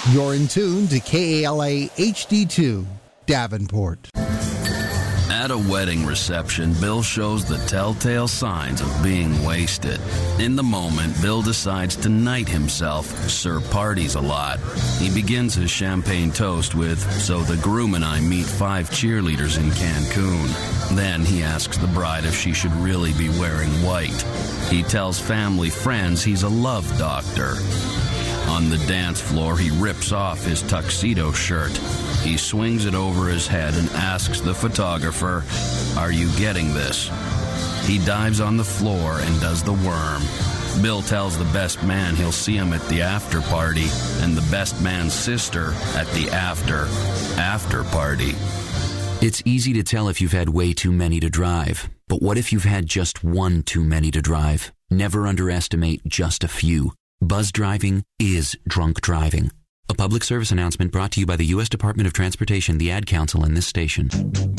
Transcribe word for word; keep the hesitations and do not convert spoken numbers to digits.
You're in tune to K A L A H D two, Davenport. At a wedding reception, Bill shows the telltale signs of being wasted. In the moment, Bill decides to knight himself, Sir Parties a lot. He begins his champagne toast with, "So the groom and I meet five cheerleaders in Cancun." Then he asks the bride if she should really be wearing white. He tells family friends he's a love doctor. On the dance floor, he rips off his tuxedo shirt. He swings it over his head and asks the photographer, "Are you getting this?" He dives on the floor and does the worm. Bill tells the best man he'll see him at the after party, and the best man's sister at the after, after party. It's easy to tell if you've had way too many to drive. But what if you've had just one too many to drive? Never underestimate just a few. Buzz driving is drunk driving. A public service announcement brought to you by the U S Department of Transportation, the Ad Council, and this station.